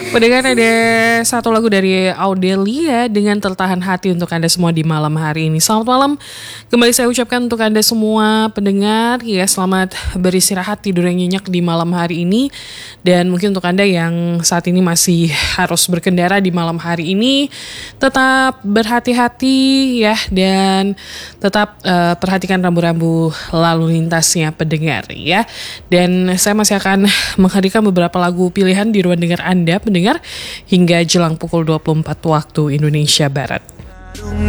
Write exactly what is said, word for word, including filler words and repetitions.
Pendengar, ada satu lagu dari Audelia dengan Tertahan Hati untuk Anda semua di malam hari ini. Selamat malam. Kembali saya ucapkan untuk Anda semua pendengar, ya selamat beristirahat, tidur yang nyenyak di malam hari ini. Dan mungkin untuk Anda yang saat ini masih harus berkendara di malam hari ini, tetap berhati-hati ya, dan tetap uh, perhatikan rambu-rambu lalu lintasnya pendengar ya. Dan saya masih akan menghadirkan beberapa lagu pilihan di ruang dengar Anda pendengar hingga jelang pukul dua puluh empat waktu Indonesia Barat.